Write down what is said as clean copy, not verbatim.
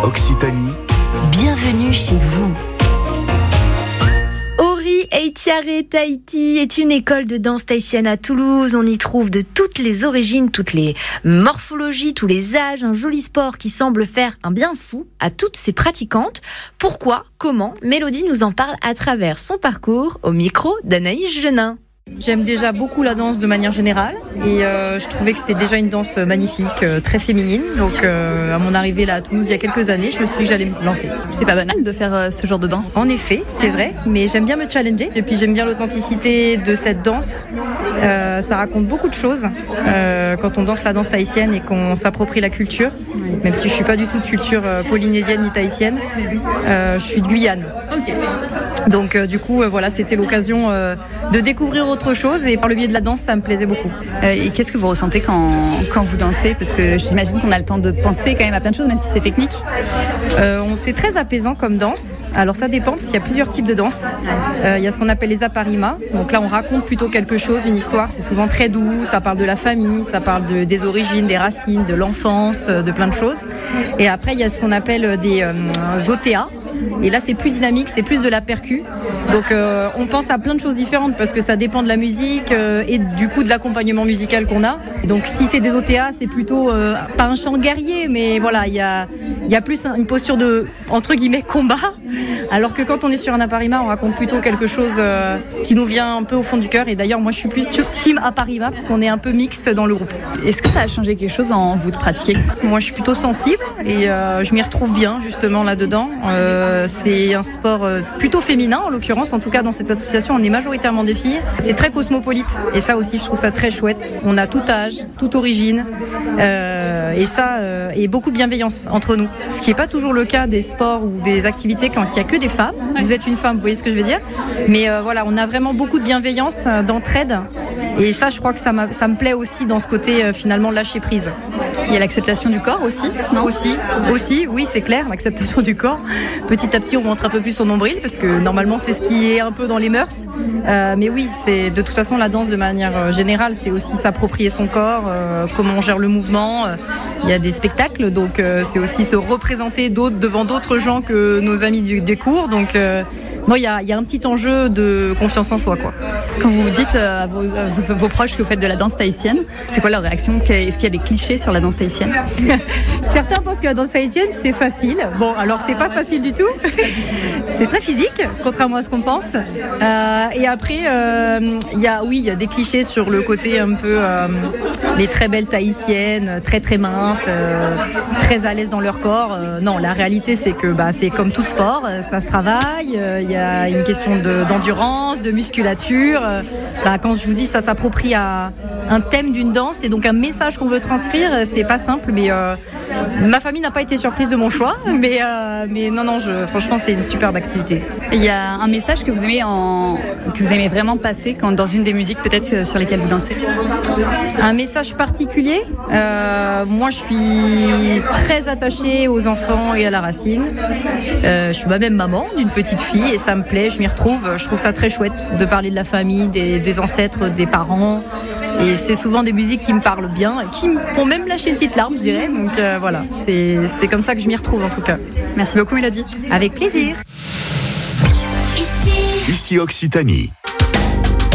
Occitanie. Bienvenue chez vous. Ori Eitiare Tahiti est une école de danse tahitienne à Toulouse. On y trouve de toutes les origines, toutes les morphologies, tous les âges. Un joli sport qui semble faire un bien fou à toutes ses pratiquantes. Pourquoi ? Comment ? Mélodie nous en parle à travers son parcours au micro d'Anaïs Genin. J'aime déjà beaucoup la danse de manière générale et je trouvais que c'était déjà une danse magnifique, très féminine. Donc à mon arrivée là à Toulouse il y a quelques années, je me suis dit que j'allais me lancer. C'est pas banal de faire ce genre de danse. En effet, c'est vrai, mais j'aime bien me challenger. Et puis j'aime bien l'authenticité de cette danse. Ça raconte beaucoup de choses quand on danse la danse tahitienne et qu'on s'approprie la culture. Même si je suis pas du tout de culture polynésienne ni tahitienne, je suis de Guyane. Okay. Donc du coup voilà, c'était l'occasion de découvrir autre chose et par le biais de la danse ça me plaisait beaucoup. Et qu'est-ce que vous ressentez quand vous dansez ? Parce que j'imagine qu'on a le temps de penser quand même à plein de choses, même si c'est technique. C'est très apaisant comme danse. Alors ça dépend parce qu'il y a plusieurs types de danse. Il y a ce qu'on appelle les aparimas. Donc là on raconte plutôt quelque chose, une histoire. C'est souvent très doux, ça parle de la famille, ça parle des origines, des racines, de l'enfance, de plein de choses. Et après il y a ce qu'on appelle des otea. Et là c'est plus dynamique, c'est plus de la percu. Donc on pense à plein de choses différentes parce que ça dépend de la musique et du coup de l'accompagnement musical qu'on a. Donc si c'est des OTA, c'est plutôt pas un chant guerrier, mais voilà, il y a plus une posture de entre guillemets combat. Alors que quand on est sur un aparima, on raconte plutôt quelque chose qui nous vient un peu au fond du cœur. Et d'ailleurs moi je suis plus team aparima parce qu'on est un peu mixte dans le groupe. Est-ce que ça a changé quelque chose en vous de pratiquer ? Moi je suis plutôt sensible et je m'y retrouve bien justement là-dedans. C'est un sport plutôt féminin en l'occurrence, en tout cas dans cette association on est majoritairement des filles. C'est très cosmopolite et ça aussi je trouve ça très chouette. On a tout âge, toute origine et ça et beaucoup de bienveillance entre nous. Ce qui n'est pas toujours le cas des sports ou des activités quand il n'y a que des femmes. Vous êtes une femme, vous voyez ce que je veux dire. Mais voilà, on a vraiment beaucoup de bienveillance, d'entraide et ça je crois que ça me plaît aussi dans ce côté finalement lâcher prise. Il y a l'acceptation du corps aussi, non ? Aussi, oui, c'est clair, l'acceptation du corps. Petit à petit, on montre un peu plus son nombril parce que normalement, c'est ce qui est un peu dans les mœurs. Mais oui, c'est de toute façon la danse de manière générale, c'est aussi s'approprier son corps, comment on gère le mouvement. Il y a des spectacles, donc c'est aussi se représenter devant d'autres gens que nos amis des cours. Donc il y a un petit enjeu de confiance en soi, quoi. Quand vous dites à vos proches que vous faites de la danse tahitienne, c'est quoi leur réaction ? Est-ce qu'il y a des clichés sur la danse tahitienne ? Certains pensent que la danse tahitienne, c'est facile. Bon, alors c'est pas facile du tout. C'est très physique, contrairement à ce qu'on pense. Et après, il y a des clichés sur le côté un peu les très belles tahitiennes, très très minces, très à l'aise dans leur corps. Non, la réalité, c'est que c'est comme tout sport, ça se travaille. Il y a une question d'endurance, de musculature. Quand je vous dis ça s'approprie à un thème d'une danse et donc un message qu'on veut transcrire, c'est pas simple, mais ma famille n'a pas été surprise de mon choix, mais non, franchement c'est une superbe activité. Il y a un message que vous aimez vraiment passer dans une des musiques peut-être sur lesquelles vous dansez ? Un message particulier, moi je suis très attachée aux enfants et à la racine. Je suis moi-même maman d'une petite fille et ça me plaît, je m'y retrouve, je trouve ça très chouette de parler de la famille, des ancêtres, des parents. Et c'est souvent des musiques qui me parlent bien, qui me font même lâcher une petite larme, je dirais. Donc voilà, c'est comme ça que je m'y retrouve en tout cas. Merci beaucoup Mélodie. Avec plaisir. Ici Occitanie.